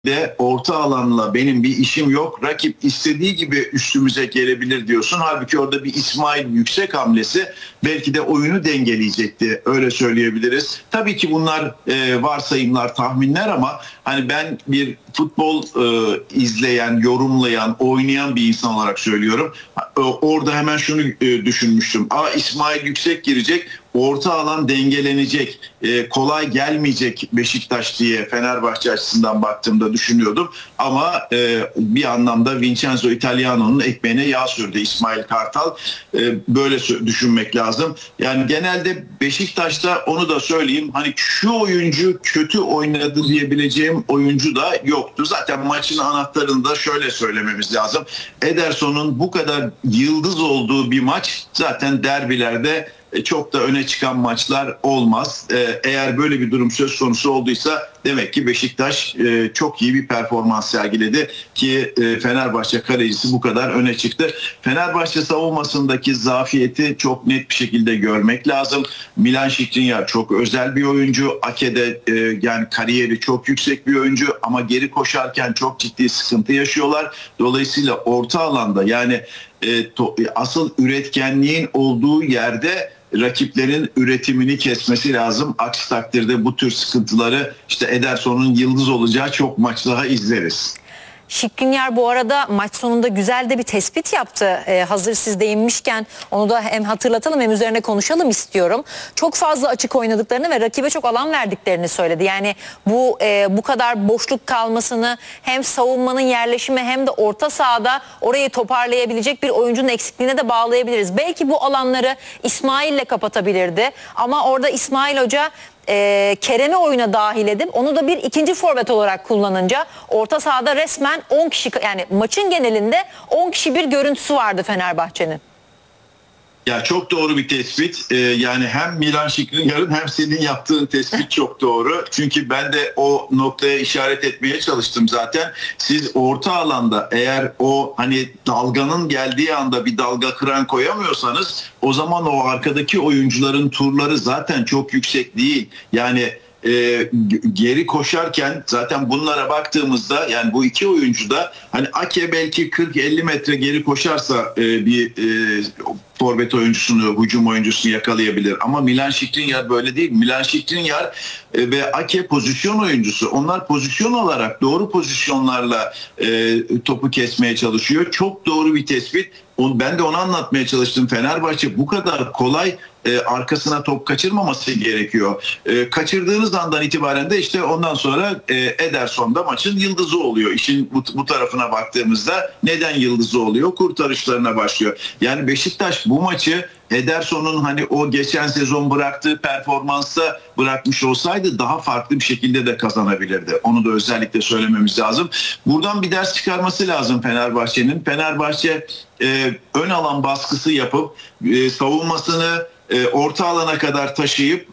de orta alanla benim bir işim yok. Rakip istediği gibi üstümüze gelebilir diyorsun. Halbuki orada bir İsmail Yüksek hamlesi belki de oyunu dengeleyecekti. Öyle söyleyebiliriz. Tabii ki bunlar varsayımlar, tahminler ama hani ben bir futbol izleyen, yorumlayan, oynayan bir insan olarak söylüyorum. Orada hemen şunu düşünmüştüm. İsmail Yüksek girecek. Orta alan dengelenecek, kolay gelmeyecek Beşiktaş diye Fenerbahçe açısından baktığımda düşünüyordum. Ama bir anlamda Vincenzo Italiano'nun ekmeğine yağ sürdü İsmail Kartal. Böyle düşünmek lazım. Yani genelde Beşiktaş'ta onu da söyleyeyim. Hani şu oyuncu kötü oynadı diyebileceğim oyuncu da yoktu. Zaten maçın anahtarını da şöyle söylememiz lazım. Ederson'un bu kadar yıldız olduğu bir maç zaten derbilerde çok da öne çıkan maçlar olmaz. Eğer böyle bir durum söz konusu olduysa demek ki Beşiktaş çok iyi bir performans sergiledi ki Fenerbahçe kalecisi bu kadar öne çıktı. Fenerbahçe savunmasındaki zafiyeti çok net bir şekilde görmek lazım. Milan Skriniar çok özel bir oyuncu. Ake'de yani kariyeri çok yüksek bir oyuncu ama geri koşarken çok ciddi sıkıntı yaşıyorlar. Dolayısıyla orta alanda yani asıl üretkenliğin olduğu yerde rakiplerin üretimini kesmesi lazım. Aksi takdirde bu tür sıkıntıları işte Ederson'un yıldız olacağı çok maç daha izleriz. Skriniar bu arada maç sonunda güzel de bir tespit yaptı. Hazır siz değinmişken onu da hem hatırlatalım hem üzerine konuşalım istiyorum. Çok fazla açık oynadıklarını ve rakibe çok alan verdiklerini söyledi. Yani bu kadar boşluk kalmasını hem savunmanın yerleşimi hem de orta sahada orayı toparlayabilecek bir oyuncunun eksikliğine de bağlayabiliriz. Belki bu alanları İsmail'le kapatabilirdi ama orada İsmail Hoca Kerem'i oyuna dahil edip onu da bir ikinci forvet olarak kullanınca orta sahada resmen 10 kişi, yani maçın genelinde 10 kişi bir görüntüsü vardı Fenerbahçe'nin. Ya çok doğru bir tespit. Yani hem Milan Skriniar'ın hem senin yaptığın tespit çok doğru. Çünkü ben de o noktaya işaret etmeye çalıştım zaten. Siz orta alanda eğer o hani dalganın geldiği anda bir dalga kıran koyamıyorsanız o zaman o arkadaki oyuncuların turları zaten çok yüksek değil. Yani geri koşarken zaten bunlara baktığımızda yani bu iki oyuncu da hani Ake belki 40-50 metre geri koşarsa bir forvet oyuncusunu, hücum oyuncusunu yakalayabilir. Ama Milan Skriniar böyle değil. Milan Skriniar ve Ake pozisyon oyuncusu. Onlar pozisyon olarak doğru pozisyonlarla topu kesmeye çalışıyor. Çok doğru bir tespit. Ben de onu anlatmaya çalıştım. Fenerbahçe bu kadar kolay arkasına top kaçırmaması gerekiyor. Kaçırdığınız andan itibaren de işte ondan sonra Ederson da maçın yıldızı oluyor. İşin bu tarafına baktığımızda neden yıldızı oluyor? Kurtarışlarına başlıyor. Yani Beşiktaş bu maçı Ederson'un hani o geçen sezon bıraktığı performansa bırakmış olsaydı daha farklı bir şekilde de kazanabilirdi. Onu da özellikle söylememiz lazım. Buradan bir ders çıkarması lazım Fenerbahçe'nin. Fenerbahçe ön alan baskısı yapıp savunmasını orta alana kadar taşıyıp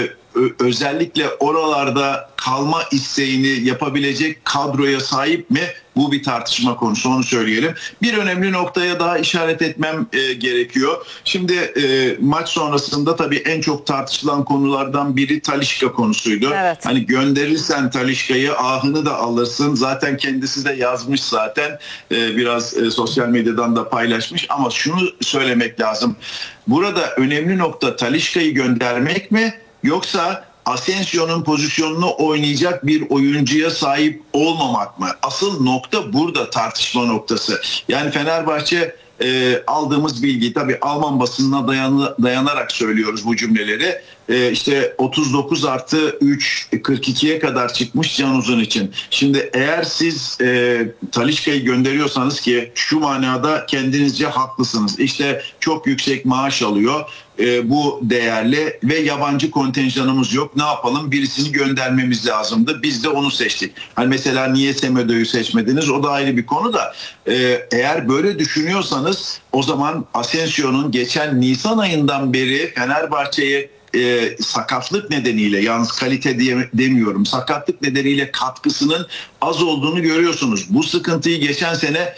özellikle oralarda kalma isteğini yapabilecek kadroya sahip mi? Bu bir tartışma konusu, onu söyleyelim. Bir önemli noktaya daha işaret etmem gerekiyor. Şimdi maç sonrasında tabii en çok tartışılan konulardan biri Talisca konusuydu. Evet. Hani gönderirsen Talisca'yı ahını da alırsın. Zaten kendisi de yazmış zaten. Biraz sosyal medyadan da paylaşmış. Ama şunu söylemek lazım. Burada önemli nokta Talisca'yı göndermek mi? Yoksa Asensio'nun pozisyonunu oynayacak bir oyuncuya sahip olmamak mı? Asıl nokta burada, tartışma noktası. Yani Fenerbahçe aldığımız bilgi, tabii Alman basınına dayanarak söylüyoruz bu cümleleri. İşte 39 artı 3 42'ye kadar çıkmış Can Uzun için. Şimdi eğer siz Talisca'yı gönderiyorsanız ki şu manada kendinizce haklısınız. İşte çok yüksek maaş alıyor. Bu değerli ve yabancı kontenjanımız yok. Ne yapalım? Birisini göndermemiz lazımdı. Biz de onu seçtik. Hani mesela niye Semedo'yu seçmediniz? O da ayrı bir konu da. Eğer böyle düşünüyorsanız o zaman Asensio'nun geçen Nisan ayından beri Fenerbahçe'ye sakatlık nedeniyle, yalnız kalite demiyorum, sakatlık nedeniyle katkısının az olduğunu görüyorsunuz. Bu sıkıntıyı geçen sene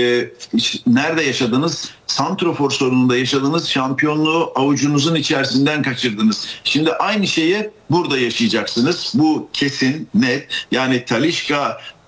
nerede yaşadınız? Santrofor sorununda yaşadınız. Şampiyonluğu avucunuzun içerisinden kaçırdınız. Şimdi aynı şeyi burada yaşayacaksınız. Bu kesin, net. Yani Talisca